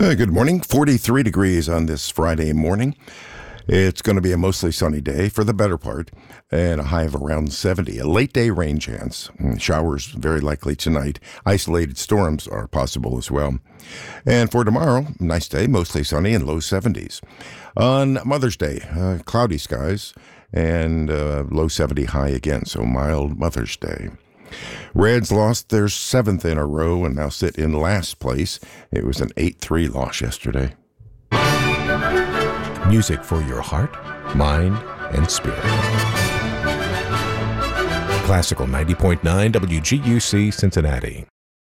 Good morning. 43 degrees on this Friday morning. It's going to be a mostly sunny day for the better part and a high of around 70. A late day rain chance. Showers very likely tonight. Isolated storms are possible as well. And for tomorrow, nice day, mostly sunny and low 70s. On Mother's Day, cloudy skies and low 70 high again, so mild Mother's Day. Reds lost their seventh in a row and now sit in last place. It was an 8-3 loss yesterday. Music for your heart, mind, and spirit. Classical 90.9 WGUC Cincinnati.